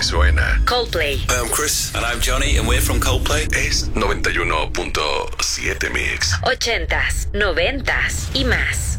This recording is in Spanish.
suena. Coldplay. Hi, I'm Chris. And I'm Johnny, and we're from Coldplay. Es 91.7 Mix. 80s, 90s y más.